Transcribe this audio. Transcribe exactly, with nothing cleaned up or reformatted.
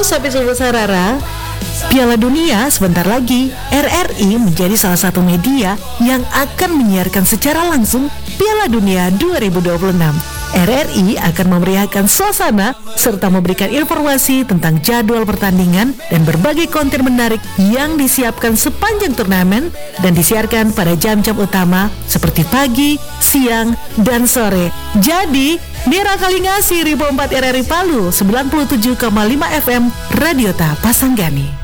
Sobat Sobat Sarara, Piala Dunia sebentar lagi. R R I menjadi salah satu media yang akan menyiarkan secara langsung Piala Dunia dua ribu dua puluh enam. R R I akan memeriahkan suasana serta memberikan informasi tentang jadwal pertandingan dan berbagai konten menarik yang disiapkan sepanjang turnamen dan disiarkan pada jam-jam utama seperti pagi, siang, dan sore. Jadi, Mira Kalingasi Ribo empat R R I Palu sembilan puluh tujuh koma lima F M Radio Ta Pasanggani.